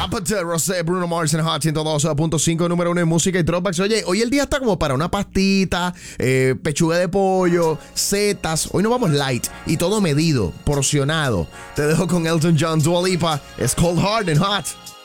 Apathy, Rosé, Bruno Mars en Hot 102.5, número 1 en música y dropbacks. Oye, hoy el día está como para una pastita, pechuga de pollo, setas. Hoy nos vamos light y todo medido, porcionado. Te dejo con Elton John, Dua Lipa, It's Cold Hard and Hot.